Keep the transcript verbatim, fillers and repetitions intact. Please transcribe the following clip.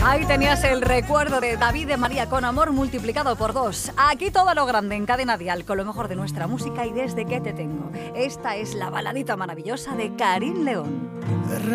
Ahí tenías el recuerdo de David de María con Amor multiplicado por dos. Aquí todo lo grande en Cadena Dial con lo mejor de nuestra música y Desde que te tengo. Esta es la baladita maravillosa de Karin León.